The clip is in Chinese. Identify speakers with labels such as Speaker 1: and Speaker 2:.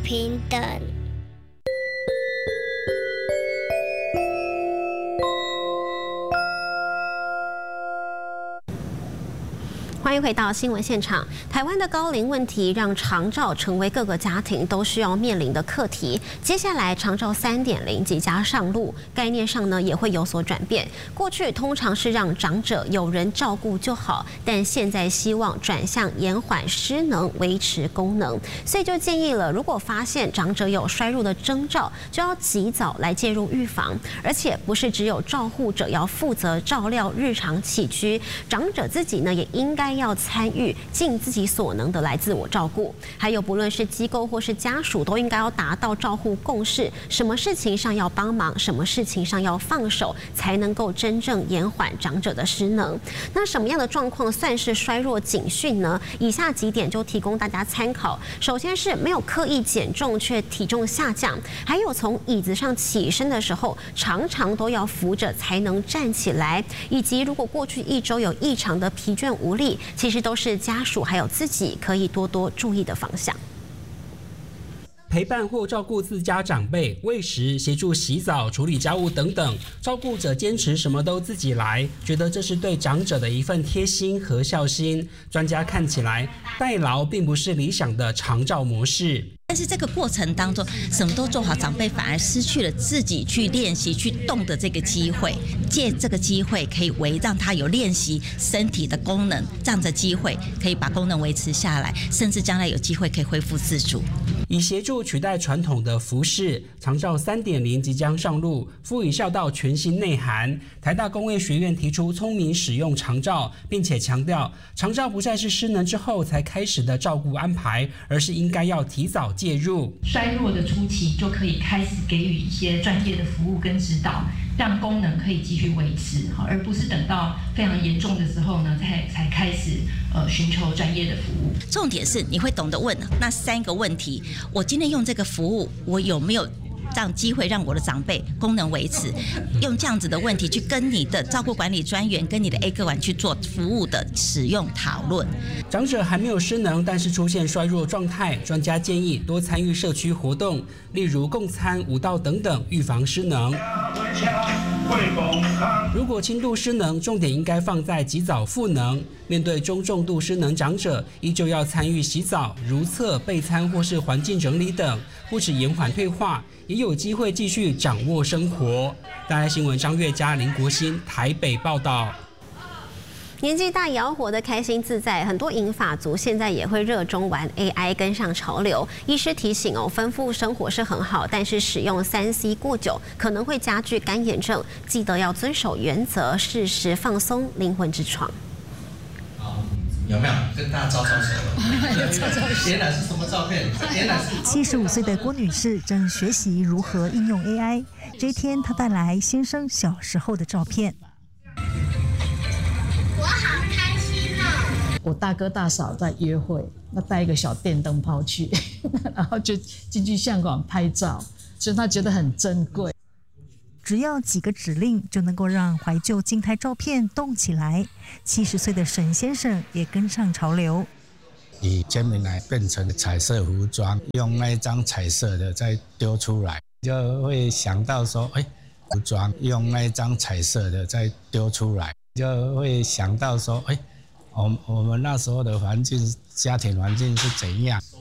Speaker 1: 平等。
Speaker 2: 欢迎回到新闻现场。台湾的高龄问题让长照成为各个家庭都需要面临的课题。接下来，长照3.0即将上路，概念上呢也会有所转变。过去通常是让长者有人照顾就好，但现在希望转向延缓失能，维持功能。所以就建议了，如果发现长者有衰弱的征兆，就要及早来介入预防，而且不是只有照护者要负责照料日常起居，长者自己呢也应该要参与，尽自己所能的来自我照顾。还有不论是机构或是家属，都应该要达到照护共识，什么事情上要帮忙，什么事情上要放手，才能够真正延缓长者的失能。那什么样的状况算是衰弱警讯呢？以下几点就提供大家参考。首先是没有刻意减重却体重下降，还有从椅子上起身的时候常常都要扶着才能站起来，以及如果过去1周有异常的疲倦无力，其实都是家属还有自己可以多多注意的方向。
Speaker 3: 陪伴或照顾自家长辈，喂食、协助洗澡、处理家务等等，照顾者坚持什么都自己来，觉得这是对长者的一份贴心和孝心。专家看起来，代劳并不是理想的长照模式。
Speaker 4: 但是这个过程当中，什么都做好，长辈反而失去了自己去练习、去动的这个机会。借这个机会，可以让他有练习身体的功能，这样的机会可以把功能维持下来，甚至将来有机会可以恢复自主。
Speaker 3: 以协助取代传统的服饰，长照3.0即将上路，赋予孝道全新内涵。台大工卫学院提出聪明使用长照，并且强调，长照不再是失能之后才开始的照顾安排，而是应该要提早介入。
Speaker 5: 衰弱的初期就可以开始给予一些专业的服务跟指导，让功能可以继续维持，而不是等到非常严重的时候呢，才开始寻求专业的服务。
Speaker 4: 重点是你会懂得问那3个问题：我今天用这个服务，我有没有让机会让我的长辈功能维持？用这样子的问题去跟你的照顾管理专员、跟你的 A 个管去做服务的使用讨论。
Speaker 3: 长者还没有失能，但是出现衰弱状态，专家建议多参与社区活动，例如共餐、舞蹈等等，预防失能。如果轻度失能，重点应该放在及早复能。面对中重度失能长者，依旧要参与洗澡、如厕、备餐或是环境整理等，不止延缓退化，也有机会继续掌握生活。大爱新闻张月嘉、林国兴台北报道。
Speaker 2: 年纪大也要活得开心自在，很多银发族现在也会热衷玩 AI， 跟上潮流。医师提醒丰富生活是很好，但是使用3C 过久可能会加剧干眼症，记得要遵守原则，适时放松灵魂之窗。
Speaker 6: 有没有跟大家招手？原来是什么照片？原来是
Speaker 7: 75岁的郭女士正学习如何应用 AI。这一天，她带来先生小时候的照片。
Speaker 1: 我好开心哦！
Speaker 8: 我大哥大嫂在约会，那带一个小电灯泡去，然后就进去相馆拍照，所以他觉得很珍贵。
Speaker 7: 只要几个指令就能够让怀旧静态照片动起来。70岁的沈先生也跟上潮流，
Speaker 9: 以签名来变成彩色服装，用那一张彩色的再丢出来，就会想到说，服装用那一张彩色的再丢出来，就会想到说，我们那时候的环境，家庭环境是怎样。